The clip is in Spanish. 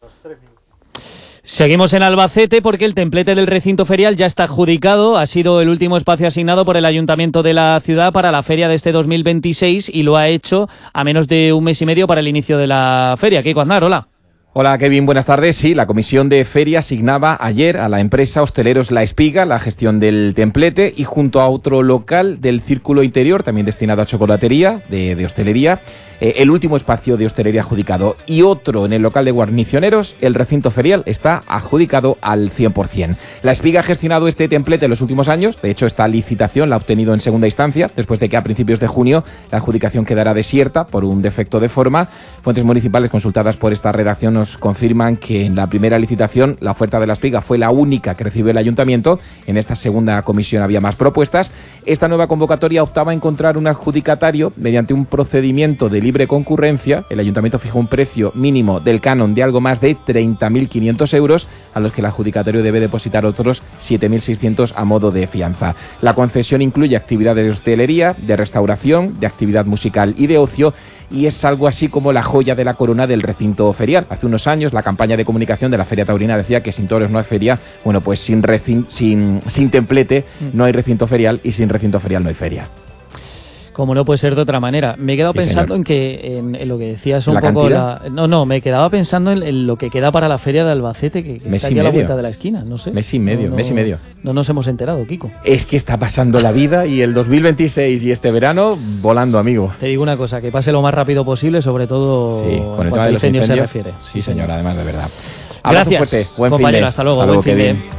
Seguimos en Albacete porque el templete del recinto ferial ya está adjudicado. Ha sido el último espacio asignado por el Ayuntamiento de la ciudad para la feria de este 2026 y lo ha hecho a menos de un mes y medio para el inicio de la feria. Kiko Aznar, hola. Hola Kevin, buenas tardes. Sí, la Comisión de Feria asignaba ayer a la empresa Hosteleros La Espiga la gestión del templete y junto a otro local del Círculo Interior, también destinado a chocolatería, de hostelería, el último espacio de hostelería adjudicado y otro en el local de guarnicioneros, el recinto ferial está adjudicado al 100%. La Espiga ha gestionado este templete en los últimos años, de hecho esta licitación la ha obtenido en segunda instancia, después de que a principios de junio la adjudicación quedará desierta por un defecto de forma. Fuentes municipales consultadas por esta redacción nos confirman que en la primera licitación la oferta de La Espiga fue la única que recibió el ayuntamiento. En esta segunda comisión había más propuestas. Esta nueva convocatoria optaba a encontrar un adjudicatario mediante un procedimiento de libre concurrencia. El ayuntamiento fijó un precio mínimo del canon de algo más de 30.500 euros, a los que el adjudicatario debe depositar otros 7.600 a modo de fianza. La concesión incluye actividades de hostelería, de restauración, de actividad musical y de ocio, y es algo así como la joya de la corona del recinto ferial. Hace unos años la campaña de comunicación de la Feria Taurina decía que sin toros no hay feria. Bueno, pues sin templete no hay recinto ferial y sin recinto ferial no hay feria. Como no puede ser de otra manera. Me he quedado pensando en lo que decías un poco. Me quedaba pensando en lo que queda para la feria de Albacete, que está aquí a la vuelta de la esquina. No sé. Mes y medio. No nos hemos enterado, Kiko. Es que está pasando la vida y el 2026 y este verano volando, amigo. Te digo una cosa, que pase lo más rápido posible, sobre todo con el tema de los incendios se refiere. Sí, señor, además de verdad. Gracias, fuerte. Buen compañero. Hasta luego. Buen fin de.